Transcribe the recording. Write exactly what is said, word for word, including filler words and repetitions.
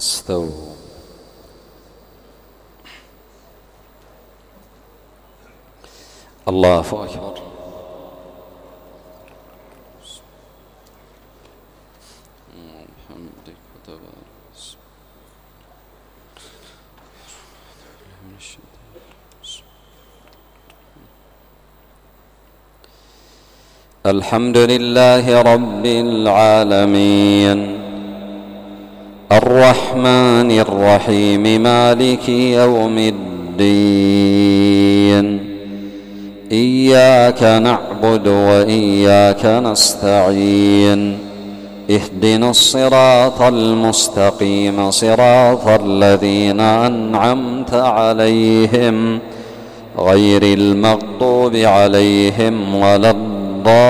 استووا. الله أكبر. الحمد لله رب العالمين الرحمن الرحيم مالك يوم الدين إياك نعبد وإياك نستعين اهدنا الصراط المستقيم صراط الذين أنعمت عليهم غير المغضوب عليهم ولا الضالين